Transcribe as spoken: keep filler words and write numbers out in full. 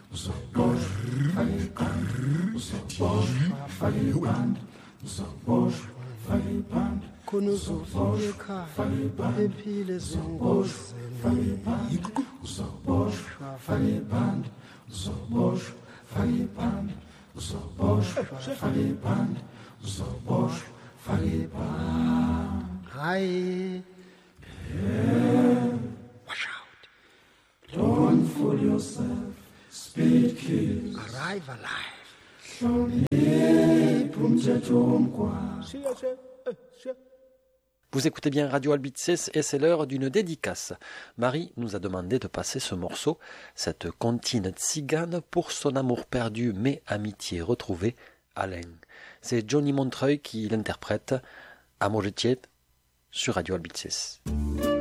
Kunuzofika ephile zongozeni uzoboshwa faka ibhande uzoboshwa faka ibhande uzoboshwa faka ibhande uzoboshwa faka ibhande hayi wash out, don't fool yourself, speed kills, arrive alive, hlonipha umthetho womgwaqo. Vous écoutez bien Radio Albitzes et c'est l'heure d'une dédicace. Marie nous a demandé de passer ce morceau, cette comptine tzigane pour son amour perdu mais amitié retrouvée, Alain. C'est Johnny Montreuil qui l'interprète à Mogetiet sur Radio Albitzes.